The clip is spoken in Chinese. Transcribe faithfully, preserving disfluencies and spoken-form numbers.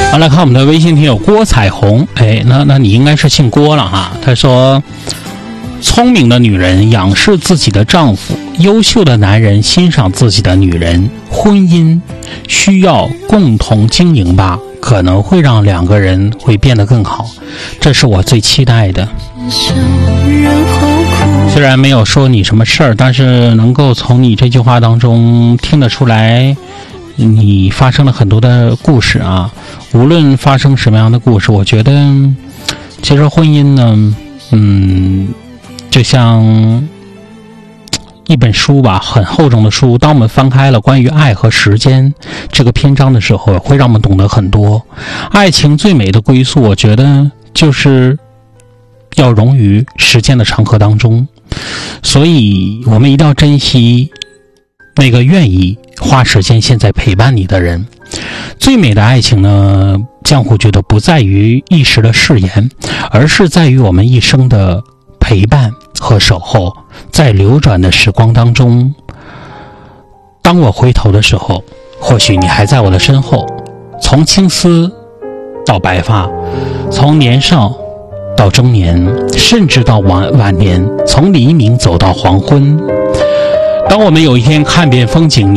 好，来看我们的微信听友郭彩虹，哎，那那你应该是姓郭了哈。他说，聪明的女人仰视自己的丈夫，优秀的男人欣赏自己的女人。婚姻需要共同经营吧，可能会让两个人会变得更好，这是我最期待的。虽然没有说你什么事儿，但是能够从你这句话当中听得出来，你发生了很多的故事啊。无论发生什么样的故事，我觉得其实婚姻呢，嗯，就像一本书吧，很厚重的书。当我们翻开了关于爱和时间这个篇章的时候，会让我们懂得很多。爱情最美的归宿，我觉得就是要融于时间的长河当中。所以我们一定要珍惜那个愿意花时间现在陪伴你的人。最美的爱情呢，江湖觉得不在于一时的誓言，而是在于我们一生的陪伴和守候。在流转的时光当中，当我回头的时候，或许你还在我的身后。从青丝到白发，从年少到中年，甚至到晚晚年，从黎明走到黄昏。当我们有一天看遍风景，